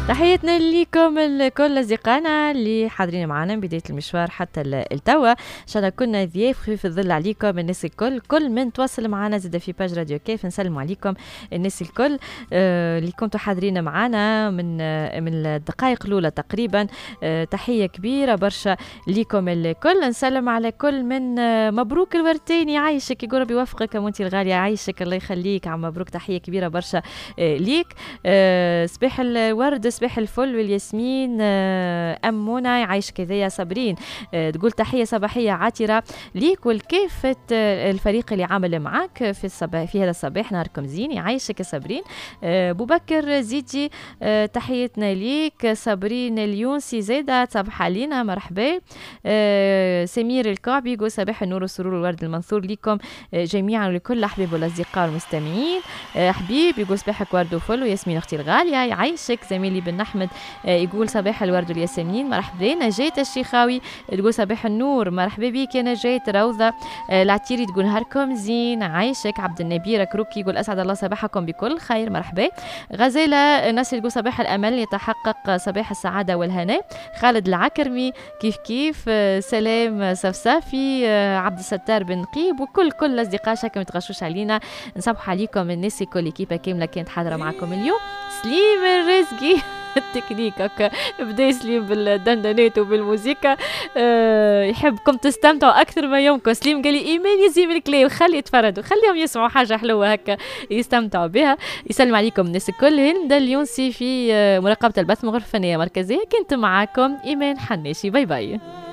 تحياتنا ليكم الكل أصدقائنا اللي حاضرين معنا من بداية المشوار حتى التوا. إن شاء الله كنا ضياف خفيف الظل عليكم الناس الكل. كل من تواصل معنا زاد في باج راديو كيف نسلم عليكم الناس الكل اللي كنتوا حاضرين معنا من الدقائق الأولى تقريبا. تحية كبيرة برشا ليكم الكل. نسلم على كل من مبروك الورتين يعيشك، يقول ربي يوفقك وانت الغالية، يعيشك الله يخليك عم مبروك. تحية كبيرة برشا ليك. صباح الورد صباح الفل والياسمين. أمونة يعيش كذا صابرين تقول تحية صباحية عاطرة ليك والكافة الفريق اللي عامل معك في هذا الصباح. نهاركم زين يعيشك صابرين. أبو بكر زيدي تحياتنا ليك. صابرين اليونسي زيدة صباح علينا مرحبا. سمير الكعبي يقول صباح النور والسرور والورد المنثور لكم جميعا ولكل أحباب والأصدقاء والمستمعين. حبيب يقول صباحك ورد وفل وياسمين أختي الغالية يعيشك. زميلي بن أحمد يقول صباح الورد والياسمين مرحبا. نجاة الشيخاوي تقول صباح النور مرحبا بك يا نجاة. روضة العتيري تقول نهاركم زين عايشك. عبد النبي ركروكي يقول أسعد الله صباحكم بكل خير مرحبا. غزالة ناصر تقول صباح الأمل يتحقق صباح السعادة والهناء. خالد العكرمي كيف سلام صفصافي. عبد الستار بن قيب وكل الأصدقاء شكم تغشوش علينا. نصبح عليكم الناس كل كيبة كاملة كانت حاضرة معكم اليوم. سليم الرزقي التكنيك هكا بدا يسليم بالدندنات وبالموسيقى. يحبكم تستمتعوا اكثر ما يمكن. سليم قال لي ايمان يزيم الكلام خلي يتفردوا خليهم يسمعوا حاجه حلوه هكا يستمتعوا بها. يسلم عليكم الناس الكل. هند اليونسي في مراقبه البث من غرفه فنيه مركزيه كنت معاكم ايمان حناشي. باي باي.